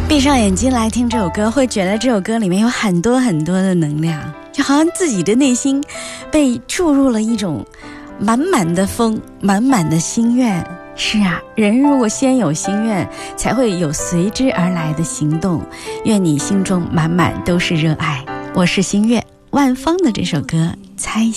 闭上眼睛来听这首歌，会觉得这首歌里面有很多很多的能量，就好像自己的内心被注入了一种满满的风，满满的心愿。是啊，人如果先有心愿，才会有随之而来的行动。愿你心中满满都是热爱。我是新月，万芳的这首歌《猜想》。